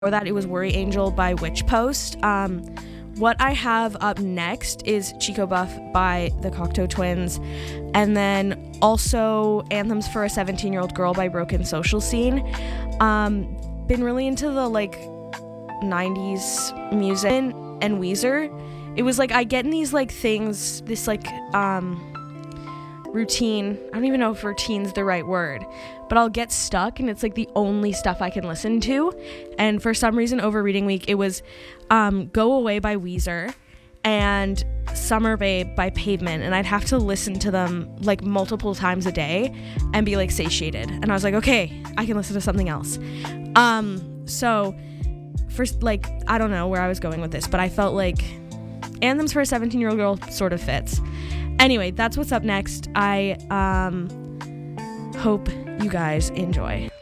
Before that, it was Worry Angel by Witch Post. What I have up next is Chico Buff by the Cocteau Twins, and then also Anthems for a 17-Year-Old Girl by Broken Social Scene. Been really into the 90s music and Weezer. It was I get in these things, this routine. I don't even know if routine's the right word, but I'll get stuck and it's the only stuff I can listen to. And for some reason over reading week, it was Go Away by Weezer and Summer Babe by Pavement, and I'd have to listen to them multiple times a day and be satiated. And I was okay, I can listen to something else. So first, I don't know where I was going with this, but I felt Anthems for a 17-Year-Old Girl sort of fits. Anyway, that's what's up next. I hope you guys enjoy.